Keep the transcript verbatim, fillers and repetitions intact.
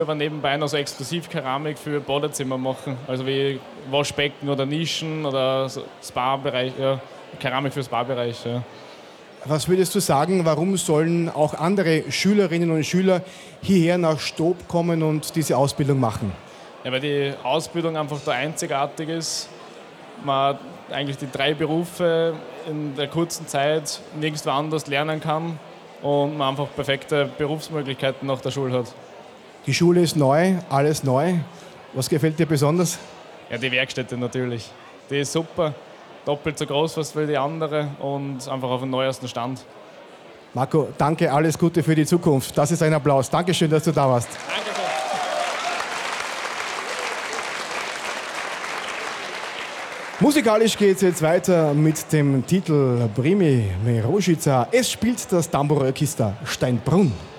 Aber nebenbei noch so Exklusivkeramik für Badezimmer machen, also wie Waschbecken oder Nischen oder so Spa-Bereich, ja, Keramik für Spa-Bereich. Ja. Was würdest du sagen, warum sollen auch andere Schülerinnen und Schüler hierher nach Stoob kommen und diese Ausbildung machen? Ja, weil die Ausbildung einfach da einzigartig ist. Man eigentlich die drei Berufe in der kurzen Zeit nirgendwo anders lernen kann und man einfach perfekte Berufsmöglichkeiten nach der Schule hat. Die Schule ist neu, alles neu. Was gefällt dir besonders? Ja, die Werkstätte natürlich. Die ist super, doppelt so groß fast wie die andere und einfach auf dem neuesten Stand. Marco, danke, alles Gute für die Zukunft. Das ist ein Applaus. Dankeschön, dass du da warst. Danke sehr. Musikalisch geht es jetzt weiter mit dem Titel Brimi Merošica. Es spielt das Tamburorchester Steinbrunn.